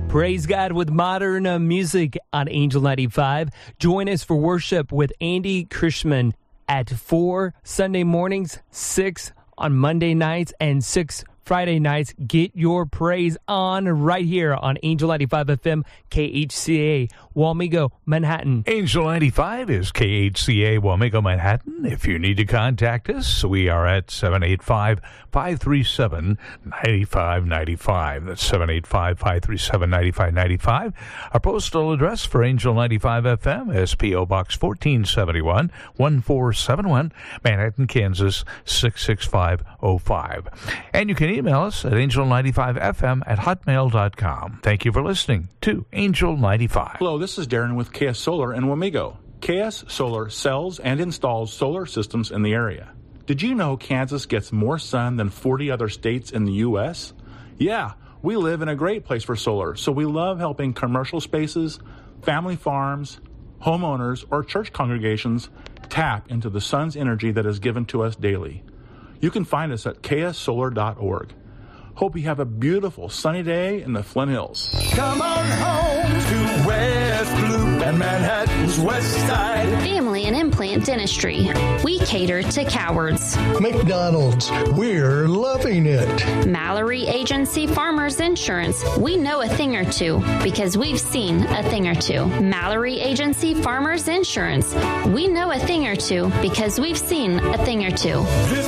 Praise God with modern music on Angel 95. Join us for worship with Andy Krishman at 4 Sunday mornings, 6 on Monday nights, and 6 Friday nights. Get your praise on right here on Angel 95 FM, KHCA, Wamego, Manhattan. Angel 95 is KHCA, Wamego, Manhattan. If you need to contact us, we are at 785-537-9595. That's 785-537-9595. Our postal address for Angel 95 FM is P.O. Box 1471, 1471, Manhattan, Kansas, 66505. And you can email us at angel95fm@hotmail.com. Thank you for listening to Angel 95. Hello, this is Darren with KS Solar in Wamego. KS Solar sells and installs solar systems in the area. Did you know Kansas gets more sun than 40 other states in the U.S.? Yeah, we live in a great place for solar, so we love helping commercial spaces, family farms, homeowners, or church congregations tap into the sun's energy that is given to us daily. You can find us at kssolar.org. Hope you have a beautiful sunny day in the Flint Hills. Come on home to West Loop and Manhattan's West Side. Family and implant dentistry. We cater to cowards. McDonald's, we're loving it. Mallory Agency Farmers Insurance. We know a thing or two because we've seen a thing or two. Mallory Agency Farmers Insurance. We know a thing or two because we've seen a thing or two.